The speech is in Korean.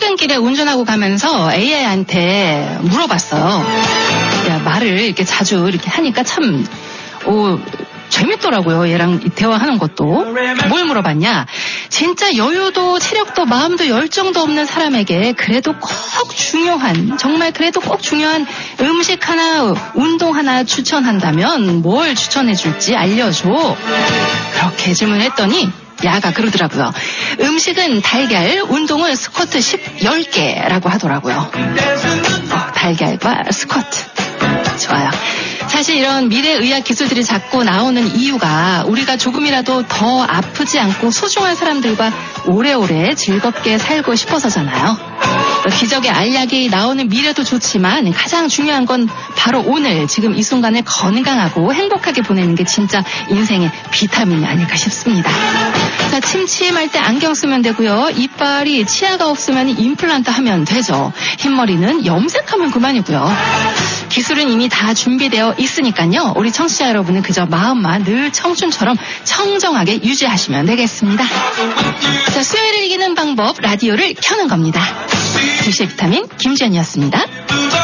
퇴근길에 운전하고 가면서 AI한테 물어봤어요. 야, 말을 이렇게 자주 이렇게 하니까 참, 재밌더라고요. 얘랑 대화하는 것도. 뭘 물어봤냐? 진짜 여유도 체력도 마음도 열정도 없는 사람에게 그래도 꼭 중요한, 정말 그래도 꼭 중요한 음식 하나, 운동 하나 추천한다면 뭘 추천해 줄지 알려줘. 그렇게 질문했더니 야가 그러더라고요. 음식은 달걀, 운동은 스쿼트 10개라고 하더라고요. 달걀과 스쿼트. 좋아요. 사실 이런 미래의학 기술들이 자꾸 나오는 이유가 우리가 조금이라도 더 아프지 않고 소중한 사람들과 오래오래 즐겁게 살고 싶어서잖아요. 기적의 알약이 나오는 미래도 좋지만 가장 중요한 건 바로 오늘 지금 이 순간을 건강하고 행복하게 보내는 게 진짜 인생의 비타민이 아닐까 싶습니다. 자, 침침할 때 안경 쓰면 되고요. 이빨이 치아가 없으면 임플란트 하면 되죠. 흰머리는 염색하면 그만이고요. 기술은 이미 다 준비되어 있으니까요. 우리 청취자 여러분은 그저 마음만 늘 청춘처럼 청정하게 유지하시면 되겠습니다. 자, 수요일을 이기는 방법 라디오를 켜는 겁니다. 2시의 비타민 김지연이었습니다.